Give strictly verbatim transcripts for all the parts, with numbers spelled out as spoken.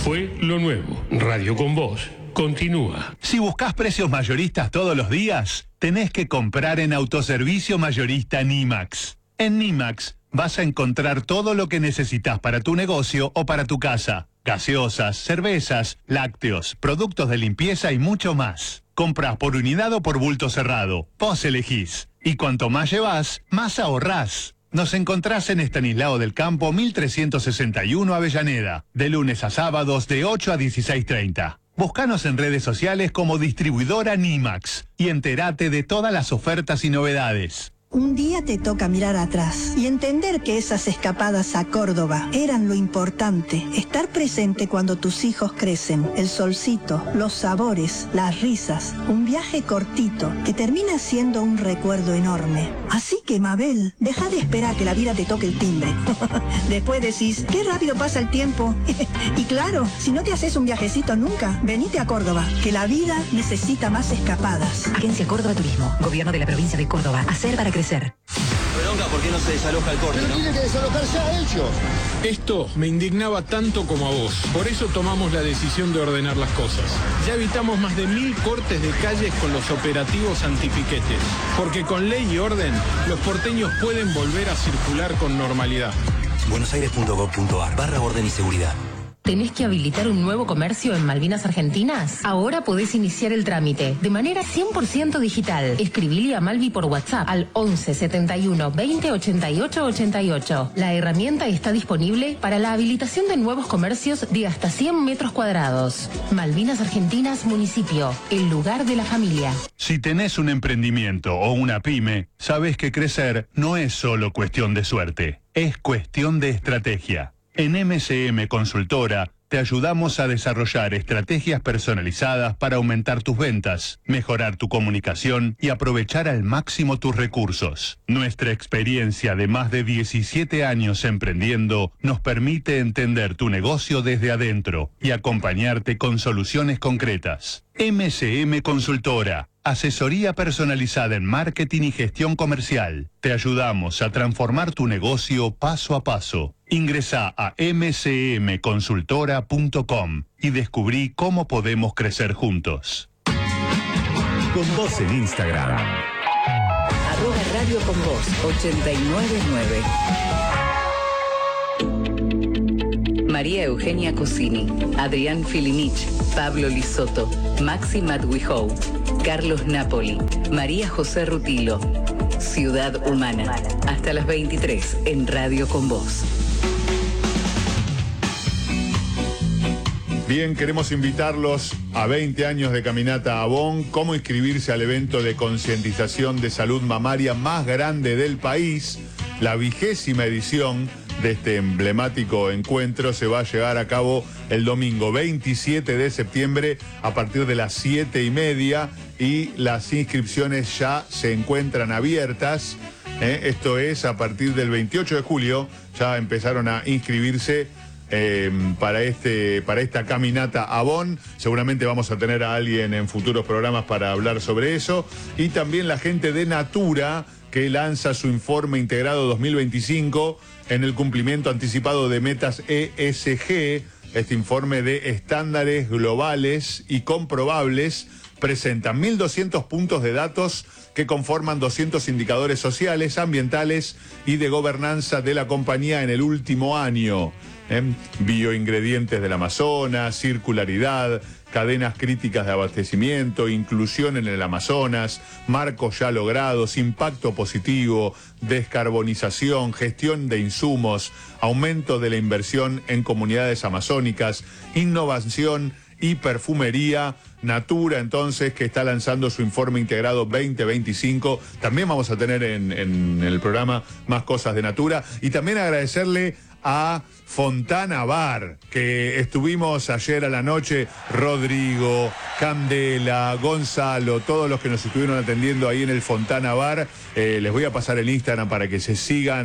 Fue lo nuevo. Radio con Vos continúa. Si buscas precios mayoristas todos los días, tenés que comprar en Autoservicio Mayorista Nimax. En Nimax vas a encontrar todo lo que necesitas para tu negocio o para tu casa. Gaseosas, cervezas, lácteos, productos de limpieza y mucho más. Compras por unidad o por bulto cerrado. Vos elegís. Y cuanto más llevas, más ahorrás. Nos encontrás en Estanislao del Campo mil trescientos sesenta y uno Avellaneda, de lunes a sábados de ocho a dieciséis treinta. Búscanos en redes sociales como distribuidora Nimax y entérate de todas las ofertas y novedades. Un día te toca mirar atrás y entender que esas escapadas a Córdoba eran lo importante. Estar presente cuando tus hijos crecen, el solcito, los sabores, las risas. Un viaje cortito que termina siendo un recuerdo enorme. Así que, Mabel, deja de esperar que la vida te toque el timbre. Después decís, qué rápido pasa el tiempo. Y claro, si no te haces un viajecito nunca, venite a Córdoba, que la vida necesita más escapadas. Agencia Córdoba Turismo, Gobierno de la Provincia de Córdoba. Hacer para crecer. Bronca, ¿por qué no se desaloja el corte? Pero ¿no? tiene que desalojarse a ellos. Esto me indignaba tanto como a vos. Por eso tomamos la decisión de ordenar las cosas. Ya evitamos más de mil cortes de calles con los operativos antipiquetes. Porque con ley y orden, los porteños pueden volver a circular con normalidad. buenosaires punto gov punto ar barra orden y seguridad. ¿Tenés que habilitar un nuevo comercio en Malvinas Argentinas? Ahora podés iniciar el trámite de manera cien por ciento digital. Escribile a Malvi por WhatsApp al once setenta y uno veinte ochenta y ocho ochenta y ocho. La herramienta está disponible para la habilitación de nuevos comercios de hasta cien metros cuadrados. Malvinas Argentinas Municipio, el lugar de la familia. Si tenés un emprendimiento o una pyme, sabés que crecer no es solo cuestión de suerte, es cuestión de estrategia. En M C M Consultora te ayudamos a desarrollar estrategias personalizadas para aumentar tus ventas, mejorar tu comunicación y aprovechar al máximo tus recursos. Nuestra experiencia de más de diecisiete años emprendiendo nos permite entender tu negocio desde adentro y acompañarte con soluciones concretas. M C M Consultora. Asesoría personalizada en marketing y gestión comercial. Te ayudamos a transformar tu negocio paso a paso. Ingresá a m c m consultora punto com y descubrí cómo podemos crecer juntos. Con Vos en Instagram. Arroba Radio con Vos ochenta y nueve nueve. María Eugenia Cosini, Adrián Filimich, Pablo Lisotto, Maxi Madwijou, Carlos Napoli, María José Rutilo. Ciudad Humana. Hasta las veintitrés en Radio con Vos. Bien, queremos invitarlos a veinte años de Caminata Avon. Cómo inscribirse al evento de concientización de salud mamaria más grande del país. La vigésima edición de este emblemático encuentro se va a llevar a cabo el domingo veintisiete de septiembre a partir de las siete y media y las inscripciones ya se encuentran abiertas. ¿eh? Esto es a partir del veintiocho de julio, ya empezaron a inscribirse eh, para, este, para esta Caminata Avon. Seguramente vamos a tener a alguien en futuros programas para hablar sobre eso. Y también la gente de Natura, que lanza su informe integrado dos mil veinticinco en el cumplimiento anticipado de metas E S G. Este informe de estándares globales y comprobables presenta mil doscientos puntos de datos que conforman doscientos indicadores sociales, ambientales y de gobernanza de la compañía en el último año. ¿eh? Bioingredientes del Amazonas, circularidad, cadenas críticas de abastecimiento, inclusión en el Amazonas, marcos ya logrados, impacto positivo, descarbonización, gestión de insumos, aumento de la inversión en comunidades amazónicas, innovación y perfumería. Natura, entonces, que está lanzando su informe integrado veinte veinticinco. También vamos a tener en, en el programa más cosas de Natura. Y también agradecerle a Fontana Bar, que estuvimos ayer a la noche, Rodrigo, Candela, Gonzalo, todos los que nos estuvieron atendiendo ahí en el Fontana Bar. Eh, les voy a pasar el Instagram para que se sigan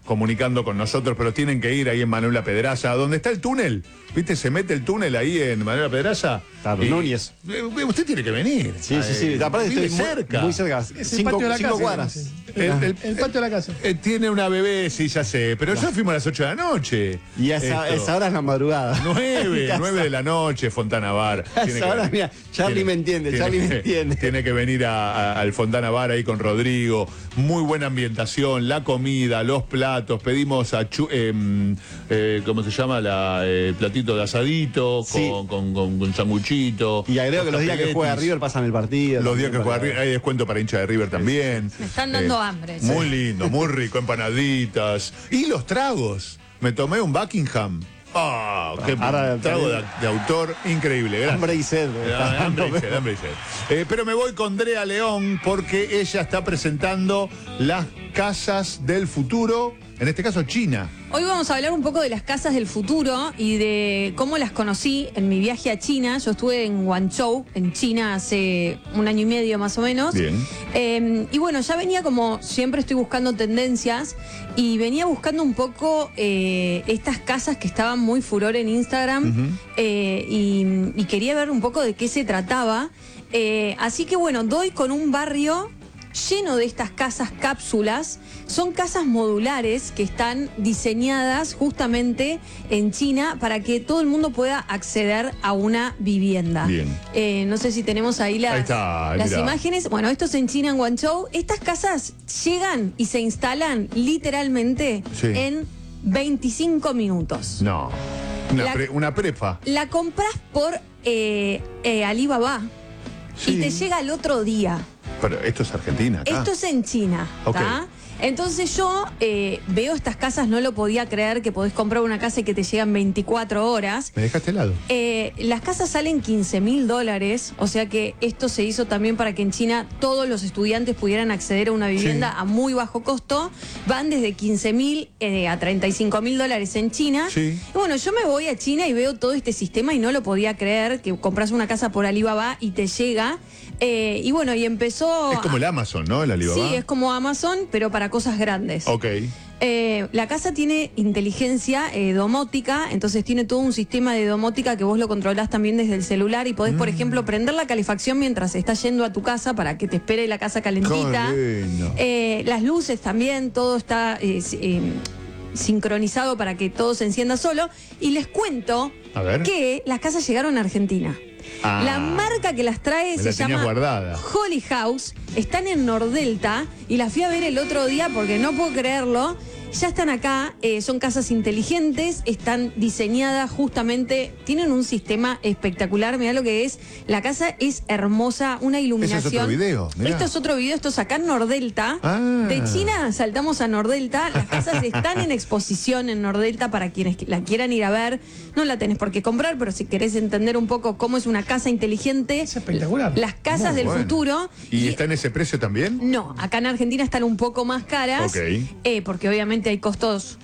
comunicando con nosotros, pero tienen que ir ahí en Manuela Pedraza, donde está el túnel. ¿Viste? Se mete el túnel ahí en Manuela Pedraza. Claro, y, Núñez. eh, Usted tiene que venir. Sí, sí, sí. Aparte Vive estoy muy- cerca. muy cerca. Es el Cinco, patio de la cinco casa, cuadras. sí. El, el- El patio de la casa. eh, tiene una bebé, sí, ya sé, pero ya fuimos a las ocho de la noche. Y a esa, Esto. esa hora es la madrugada. Nueve, Mi casa. nueve de la noche, Fontana Bar. A Tiene esa que- hora, mira, Charlie me entiende, tiene Charlie me que- entiende. Tiene que venir a- a- al Fontana Bar ahí con Rodrigo. Muy buena ambientación, la comida, los platos. Pedimos a Chu- em, eh, ¿cómo se llama? La, eh, el platito de asadito, Sí. con, con, con, con sanguchito. Y agrego que los días que capeletis. juega River pasan el partido. Los días que También juega para- River, hay descuento para hincha de River también. Me están dando hambre. Muy lindo, muy rico, empanaditas. Y los tragos. Me tomé un Buckingham. Ah, qué Ahora, trago de, de autor increíble. Gracias. Hambre y sed. Ah, hambre y sed, hambre y sed. Eh, pero me voy con Drea León porque ella está presentando las casas del futuro, en este caso China. Hoy vamos a hablar un poco de las casas del futuro y de cómo las conocí en mi viaje a China. Yo estuve en Guangzhou, en China, hace un año y medio más o menos. Bien. Eh, y bueno, ya venía como siempre estoy buscando tendencias y venía buscando un poco eh, estas casas que estaban muy furor en Instagram. Ujú. eh, y, y quería ver un poco de qué se trataba. Eh, así que bueno, doy con un barrio lleno de estas casas cápsulas. Son casas modulares que están diseñadas justamente en China para que todo el mundo pueda acceder a una vivienda. Bien. Eh, no sé si tenemos ahí las, Ahí está, las mirá. imágenes. Bueno, esto es en China, en Guangzhou. Estas casas llegan y se instalan literalmente Sí. en veinticinco minutos. No. Una, La- pre- una prepa. La compras por eh, eh, Alibaba Sí. y te llega el otro día. Pero esto es Argentina. Acá. Esto es en China, Ok. ¿tá? Entonces yo eh, veo estas casas, no lo podía creer que podés comprar una casa y que te llegan veinticuatro horas. ¿Me dejaste helado? Eh, las casas salen quince mil dólares, o sea que esto se hizo también para que en China todos los estudiantes pudieran acceder a una vivienda Sí. a muy bajo costo. Van desde quince mil eh, a treinta y cinco mil dólares en China. Sí. Y bueno, yo me voy a China y veo todo este sistema y no lo podía creer que compras una casa por Alibaba y te llega. Eh, y bueno, y empezó... Es como el Amazon, ¿no? El Alibaba. Sí, es como Amazon, pero para cosas grandes. Ok. Eh, la casa tiene inteligencia eh, domótica, entonces tiene todo un sistema de domótica que vos lo controlás también desde el celular y podés, por ejemplo, prender la calefacción mientras estás yendo a tu casa para que te espere la casa calentita. Qué lindo. Eh, las luces también, todo está eh, si- eh, sincronizado para que todo se encienda solo. Y les cuento A ver. que las casas llegaron a Argentina. Ah. La marca que las trae Me se la tenías llama guardada. Holly House. Están en Nordelta y las fui a ver el otro día porque no puedo creerlo. Ya están acá, eh, son casas inteligentes, están diseñadas justamente, tienen un sistema espectacular. Mirá lo que es, la casa es hermosa, una iluminación. Ese es otro video, mirá. Esto es otro video, esto es acá en Nordelta. Ah. De China saltamos a Nordelta, las casas están en exposición en Nordelta para quienes la quieran ir a ver. No la tenés por qué comprar, pero si querés entender un poco cómo es una casa inteligente, Es espectacular. las casas Muy del bueno. futuro. ¿Y está en ese precio también? No, acá en Argentina están un poco más caras, Ok. eh, porque obviamente hay costos.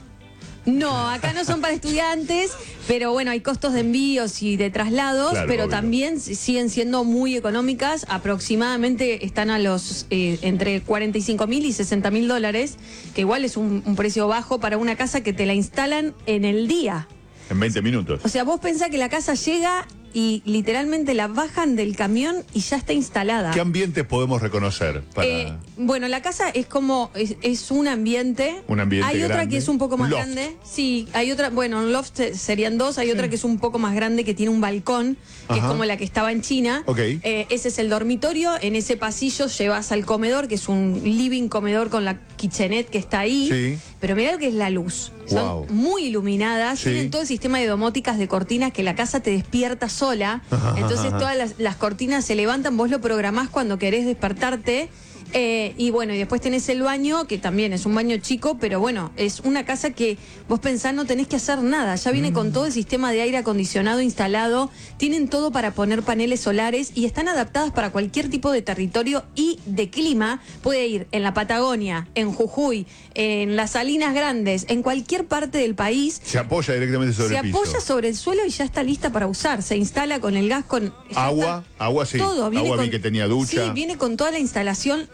No, acá no son para estudiantes, pero bueno, hay costos de envíos y de traslados, Claro, pero obvio. también s- siguen siendo muy económicas. Aproximadamente están a los eh, entre cuarenta y cinco mil y sesenta mil dólares, que igual es un, un precio bajo para una casa que te la instalan en el día. En veinte minutos. O sea, vos pensás que la casa llega y literalmente la bajan del camión y ya está instalada. ¿Qué ambientes podemos reconocer? Para... Eh, bueno, la casa es como, es, es un ambiente. Un ambiente Hay otra grande. que es un poco más Loft. grande. Sí, hay otra, bueno, un loft se- serían dos, hay otra que es un poco más grande que tiene un balcón, que Ajá. es como la que estaba en China. Ok. Eh, ese es el dormitorio, en ese pasillo llevas al comedor, que es un living comedor con la kitchenette que está ahí. Sí. Pero mirá lo que es la luz. Son Wow. muy iluminadas, Sí. tienen todo el sistema de domóticas de cortinas que la casa te despierta sola. Ajá, Entonces ajá. todas las, las cortinas se levantan, vos lo programás cuando querés despertarte. Eh, y bueno, y después tenés el baño, que también es un baño chico, pero bueno, es una casa que vos pensás no tenés que hacer nada. Ya viene con todo el sistema de aire acondicionado instalado, tienen todo para poner paneles solares y están adaptadas para cualquier tipo de territorio y de clima. Puede ir en la Patagonia, en Jujuy, en las Salinas Grandes, en cualquier parte del país. Se apoya directamente sobre Se el piso. apoya sobre el suelo y ya está lista para usar. Se instala con el gas, con ya Agua, está. agua sí. Todo viene Agua con, vi que tenía ducha. Sí, viene con toda la instalación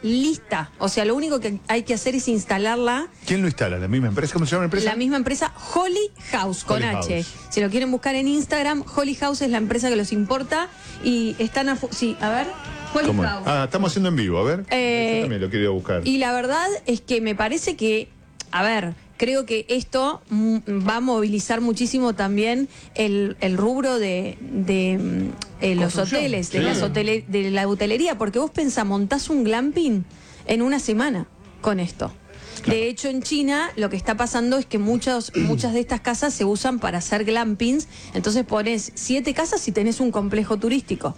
lista. O sea, lo único que hay que hacer es instalarla. ¿Quién lo instala? ¿La misma empresa? ¿Cómo se llama la empresa? La misma empresa, Holy House, con Holy H. House. Si lo quieren buscar en Instagram, Holy House es la empresa que los importa y están a... fu- Sí, a ver, Holy ¿Cómo? House. Ah, estamos haciendo en vivo, a ver. Eh, Yo también lo quiero buscar. Y la verdad es que me parece que, a ver, creo que esto mm, va a movilizar muchísimo también el, el rubro de, de mm, eh, los Construcción. hoteles, de, Sí. las hotele- de la hotelería, porque vos pensás, montás un glamping en una semana con esto. De hecho, en China lo que está pasando es que muchas, muchas de estas casas se usan para hacer glampings, entonces pones siete casas y tenés un complejo turístico.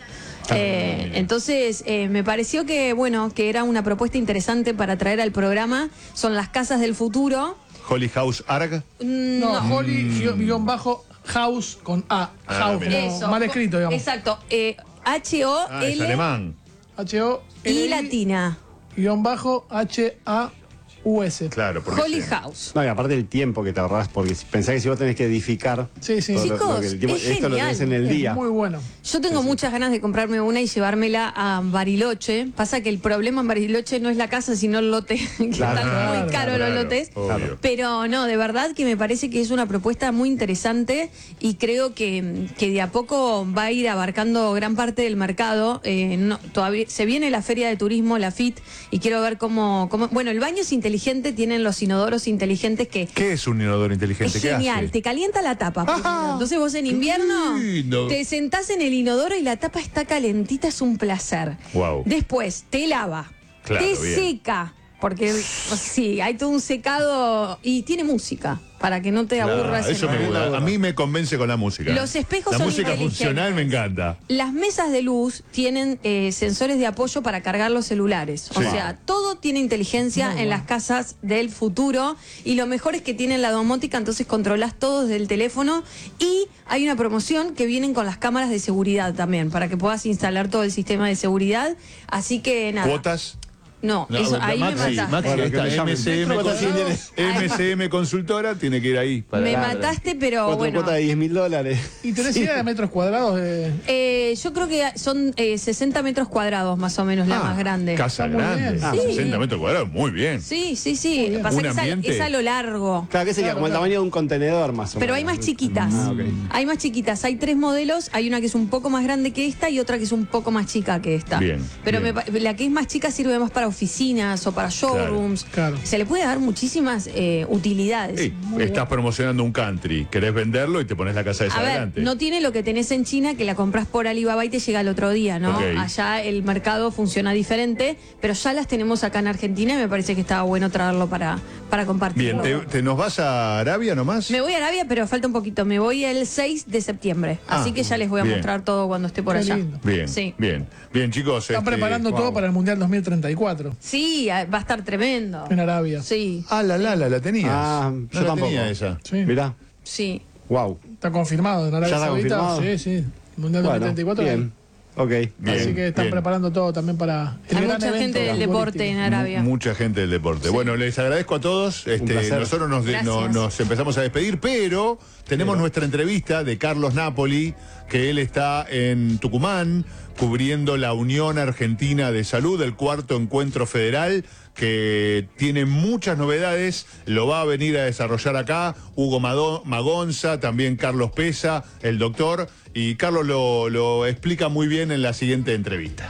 Eh, entonces, eh, me pareció que, bueno, que era una propuesta interesante para traer al programa. Son las casas del futuro. Holy House Arg. Mm, No, no. Holy guión- guión bajo House con A. Ah, House, mira. como Eso. mal escrito, digamos. Exacto. Eh, H O Ah, es L alemán. H O y latina. guión bajo H A U S. Claro, porque Holy sí. House. No, y aparte el tiempo que te ahorrás, porque si- pensás que si vos tenés que edificar. Sí, sí. todo lo- Chicos, lo que el tiempo- es esto lo genial. tenés en el Es día. muy bueno. Yo tengo muchas ganas de comprarme una y llevármela a Bariloche. Pasa que el problema en Bariloche no es la casa, sino el lote. Que Claro. están muy Claro, caros los claro, lotes. obvio. Pero no, de verdad que me parece que es una propuesta muy interesante y creo que, que de a poco va a ir abarcando gran parte del mercado. Eh, no, todavía se viene la feria de turismo, la F I T, y quiero ver cómo, cómo... Bueno, el baño es inteligente, tienen los inodoros inteligentes que... ¿Qué es un inodoro inteligente? Es ¿Qué genial, hace? te calienta la tapa. primero. Entonces vos en invierno lindo. te sentás en el inodoro y la tapa está calentita, es un placer. Wow. Después te lava, Claro, te bien. seca, porque sí, hay todo un secado y tiene música para que no te Claro, aburras. en eso me el- gusta. A mí me convence con la música. Los espejos La son música inteligentes. funcional me encanta. Las mesas de luz tienen eh, sensores de apoyo para cargar los celulares. O Sí. sea, todo tiene inteligencia en las casas del futuro. Y lo mejor es que tienen la domótica, entonces controlás todo desde el teléfono. Y hay una promoción que vienen con las cámaras de seguridad también, para que puedas instalar todo el sistema de seguridad. Así que nada. ¿Cuotas? No, No, eso, ahí Maxi, me mataste. Maxi, Bueno, ahí que está, me llamen. M C M, Cuotas Consult- indirectas. M C M Consultora tiene que ir ahí. para Me darle. mataste, pero Cuatro bueno. cuotas de diez mil dólares. ¿Y tenés idea de metros cuadrados? De... Eh, yo creo que son eh, sesenta metros cuadrados más o menos la Ah, más grande. Casa Está muy grande. bien. Ah, Sí. sesenta metros cuadrados, muy bien. Sí, sí, sí. Pasa ¿Un que es a, ambiente? es a lo largo. Claro, que sería Claro, como el claro. tamaño de un contenedor más o Pero menos. hay más chiquitas. Ah, ok. Hay más chiquitas. Hay tres modelos. Hay una que es un poco más grande que esta y otra que es un poco más chica que esta. Bien, Pero bien. me pa- la que es más chica sirve más para oficinas o para showrooms. Claro. Se le puede dar muchísimas eh, utilidades. Sí, estás promocionando un country, querés venderlo y te pones la casa esa A ver, adelante. no tiene lo que tenés en China, que la compras por Alibaba y te llega el otro día, ¿no? Ok. Allá el mercado funciona diferente, pero ya las tenemos acá en Argentina y me parece que estaba bueno traerlo para, para compartir. Bien, ¿te, te nos vas a Arabia nomás? Me voy a Arabia, pero falta un poquito. Me voy el seis de septiembre. Ah, así que ya les voy a bien. mostrar todo cuando esté por Qué allá. lindo. Bien, Sí. bien, bien, chicos. Están este, preparando wow. todo para el Mundial dos mil treinta y cuatro Sí, a- va a estar tremendo. en Arabia. Sí, Ah, la la, la, la tenías. Ah, no yo la tampoco. tenía esa. Sí. Mirá, sí. wow. Está confirmado en Arabia ¿Ya está Saudita. confirmado? Sí, sí. Mundial dos mil Bueno, treinta y cuatro. bien. Ok. Bien, Así que están bien. preparando todo también para el Hay gran mucha evento gente del deporte en futbolístico. Arabia. Mucha gente del deporte. Bueno, les agradezco a todos. Este, placer. nosotros nos, de- no- Gracias. nos empezamos a despedir, pero tenemos nuestra entrevista de Carlos Napoli, que él está en Tucumán cubriendo la Unión Argentina de Salud, el cuarto encuentro federal, que tiene muchas novedades, lo va a venir a desarrollar acá Hugo Mado- Magonza, también Carlos Pesa, el doctor, y Carlos lo, lo explica muy bien en la siguiente entrevista.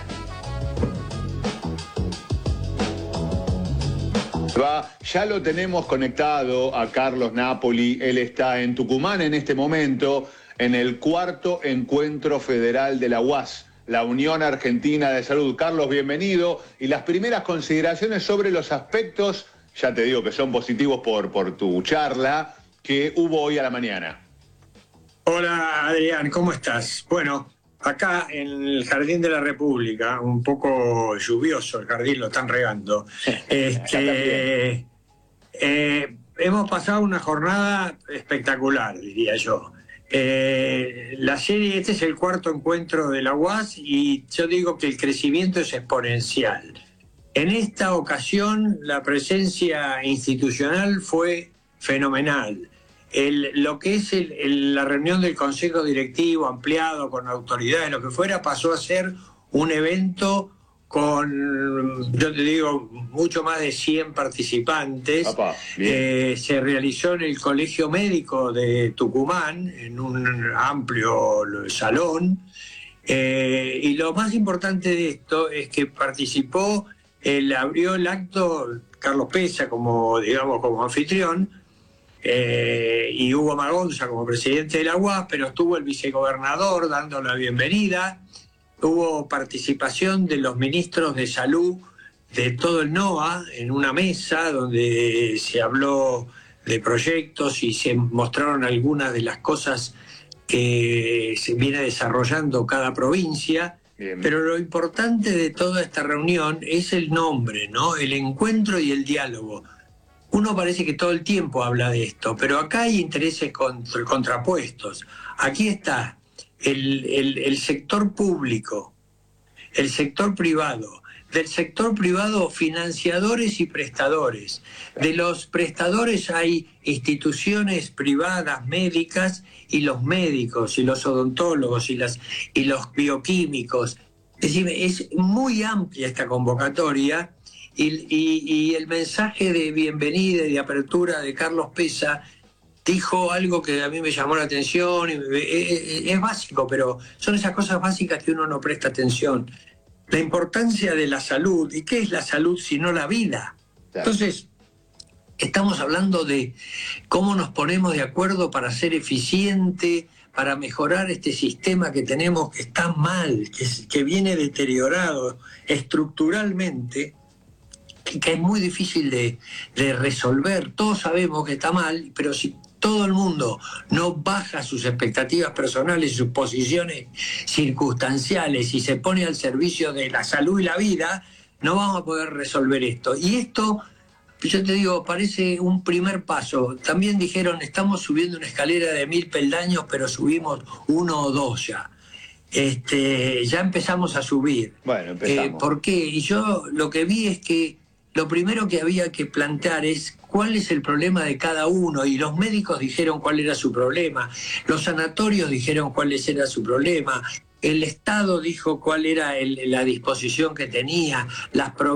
Va, ya lo tenemos conectado a Carlos Napoli, él está en Tucumán en este momento, en el cuarto encuentro federal de la U A S, la Unión Argentina de Salud. Carlos, bienvenido, y las primeras consideraciones sobre los aspectos, ya te digo que son positivos por, por tu charla, que hubo hoy a la mañana. Hola Adrián, ¿cómo estás? Bueno, acá en el Jardín de la República, un poco lluvioso el jardín, lo están regando. Este, eh, hemos pasado una jornada espectacular, diría yo. Eh, la serie, este es el cuarto encuentro de la U A S y yo digo que el crecimiento es exponencial. En esta ocasión la presencia institucional fue fenomenal. El, lo que es el, el, la reunión del Consejo Directivo ampliado con autoridades, lo que fuera, pasó a ser un evento con, yo te digo, mucho más de cien participantes. Papá, eh, se realizó en el Colegio Médico de Tucumán, en un amplio salón. Eh, y lo más importante de esto es que participó, él abrió el acto Carlos Pesa como, digamos, como anfitrión, eh, y Hugo Magonza como presidente de la U A S, pero estuvo el vicegobernador dando la bienvenida. Hubo participación de los ministros de salud de todo el NOA en una mesa donde se habló de proyectos y se mostraron algunas de las cosas que se viene desarrollando cada provincia. Bien. Pero lo importante de toda esta reunión es el nombre, ¿no? El encuentro y el diálogo. Uno parece que todo el tiempo habla de esto, pero acá hay intereses contra, contrapuestos. Aquí está El, el, el sector público, el sector privado, del sector privado financiadores y prestadores. De los prestadores hay instituciones privadas médicas y los médicos y los odontólogos y, las, y los bioquímicos. Es decir, es muy amplia esta convocatoria y, y, y el mensaje de bienvenida y de apertura de Carlos Pesa dijo algo que a mí me llamó la atención, y es, es básico, pero son esas cosas básicas que uno no presta atención. La importancia de la salud, ¿y qué es la salud si no la vida? Entonces, estamos hablando de cómo nos ponemos de acuerdo para ser eficiente, para mejorar este sistema que tenemos que está mal, que, que viene deteriorado estructuralmente, que es muy difícil de, de resolver. Todos sabemos que está mal, pero si todo el mundo no baja sus expectativas personales, sus posiciones circunstanciales y se pone al servicio de la salud y la vida, no vamos a poder resolver esto. Y esto, yo te digo, parece un primer paso. También dijeron, estamos subiendo una escalera de mil peldaños, pero subimos uno o dos ya. Este, ya empezamos a subir. Bueno, empezamos. Eh, ¿Por qué? Y yo lo que vi es que lo primero que había que plantear es cuál es el problema de cada uno, y los médicos dijeron cuál era su problema, los sanatorios dijeron cuál era su problema, el Estado dijo cuál era el, la disposición que tenía, las provincias